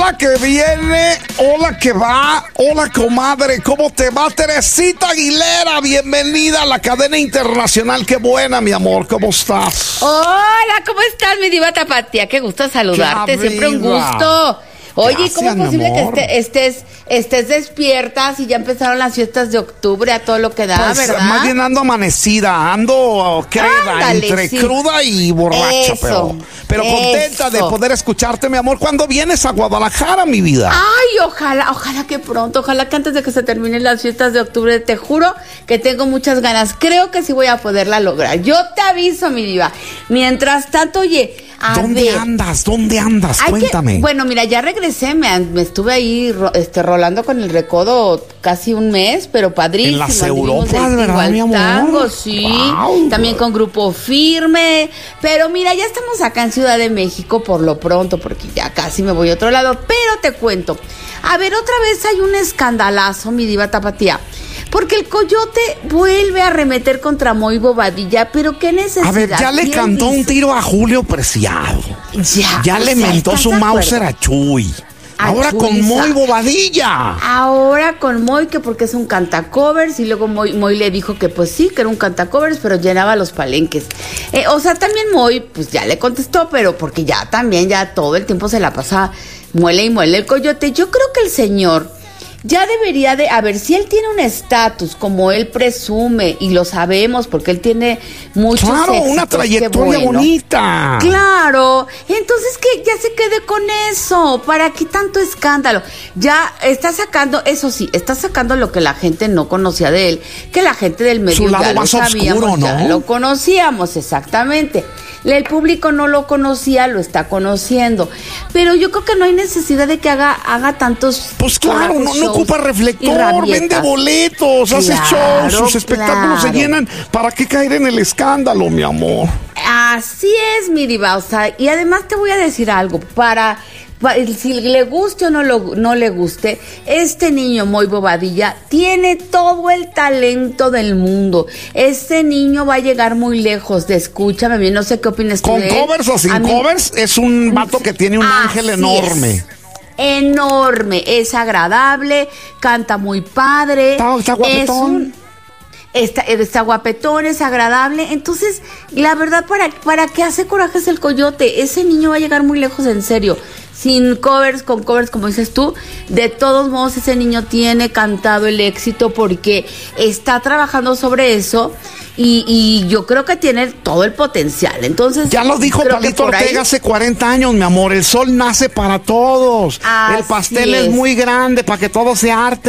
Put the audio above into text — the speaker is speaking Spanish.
Hola que viene, hola que va, hola comadre, ¿cómo te va? Teresita Aguilera, bienvenida a la cadena internacional, qué buena mi amor, ¿cómo estás? Hola, ¿cómo estás mi diva tapatía? Qué gusto saludarte, siempre un gusto. Oye, Gracias, ¿cómo es posible que estés despierta si ya empezaron las fiestas de octubre a todo lo que da, Pues, verdad? más bien ando amanecida, ando creda, Ándale, entre sí. cruda y borracha, pero contenta de poder escucharte, mi amor. ¿Cuándo vienes a Guadalajara, mi vida? Ay, ojalá que pronto, ojalá que antes de que se terminen las fiestas de octubre, te juro que tengo muchas ganas. Creo que sí voy a poderla lograr. Yo te aviso, mi diva. Mientras tanto, oye, ¿Dónde andas? Cuéntame. Bueno, mira, ya regresé, me estuve ahí rolando con el recodo casi un mes, pero padrísimo. En las Anduvimos Europas, ¿verdad, mi amor? Tango, sí, Wow. también con Grupo Firme, pero mira, ya estamos acá en Ciudad de México por lo pronto, porque ya casi me voy a otro lado, pero te cuento, a ver, otra vez hay un escandalazo, mi diva tapatía, porque el Coyote vuelve a arremeter contra Moy Bobadilla, pero qué necesidad. A ver, ya le cantó un tiro a Julio Preciado. Ya le mentó su Mauser a Chuy. Ahora con Moy Bobadilla. Ahora con Moy, que porque es un cantacovers, y luego Moy le dijo que pues sí, que era un cantacovers, pero llenaba los palenques. O sea, también Moy, pues ya le contestó, pero porque ya todo el tiempo se la pasa muele y muele el Coyote. Yo creo que el señor ya debería de, a ver, si él tiene un estatus como él presume, y lo sabemos porque él tiene muchos Claro, éxitos, una trayectoria bonita. Claro, entonces que ya se quede con eso, ¿para qué tanto escándalo? Ya está sacando, eso sí, está sacando lo que la gente no conocía de él, que la gente del medio Su lado ya lo más sabíamos, oscuro, ¿no? ya lo conocíamos, exactamente. El público no lo conocía, lo está conociendo, pero yo creo que no hay necesidad de que haga tantos. Pues claro, no ocupa reflector, vende boletos, hace shows, sus espectáculos se llenan. ¿Para qué caer en el escándalo, mi amor? Así es, mi diva, o sea, y además te voy a decir algo, si le guste o no le guste, este niño Moy Bobadilla tiene todo el talento del mundo. Este niño va a llegar muy lejos, escúchame bien, no sé qué opinas tú ¿Con de él. covers o sin covers? Es un vato que tiene un ángel enorme. Enorme, es agradable, canta muy padre. Está guapetón. Está guapetón, es agradable. Entonces, la verdad, ¿para qué hace corajes el Coyote? Ese niño va a llegar muy lejos, en serio. Sin covers, con covers, como dices tú, de todos modos ese niño tiene cantado el éxito porque está trabajando sobre eso y yo creo que tiene todo el potencial. Entonces, ya lo dijo Palito Ortega hace 40 años, mi amor, el sol nace para todos. El pastel es muy grande para que todo se arte.